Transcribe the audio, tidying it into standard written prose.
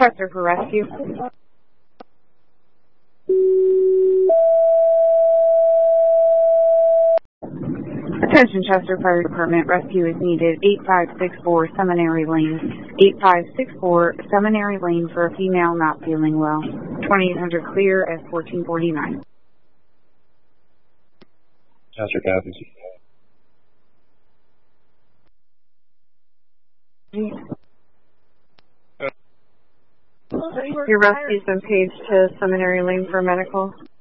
Chester for rescue. Attention Chester Fire Department, rescue is needed. 8564 Seminary Lane. 8564 Seminary Lane for a female not feeling well. 2800 clear at 1449. Chester copies. Your rescue's been paged to Seminary Lane for medical.